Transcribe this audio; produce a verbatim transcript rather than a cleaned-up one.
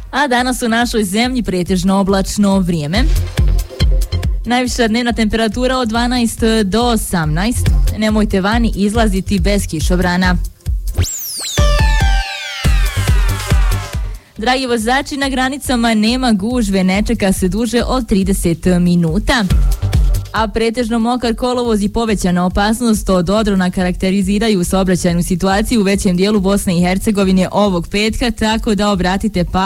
A danas u našoj zemlji pretežno oblačno vrijeme. Najviša dnevna temperatura od dvanaest do osamnaest. Nemojte vani izlaziti bez kišobrana. Dragi vozači, na granicama nema gužve, ne čeka se duže od trideset minuta. A pretežno mokar kolovoz i povećana opasnost od odrona karakteriziraju saobraćajnu situaciju u većem dijelu Bosne i Hercegovine ovog petka, tako da obratite pažnju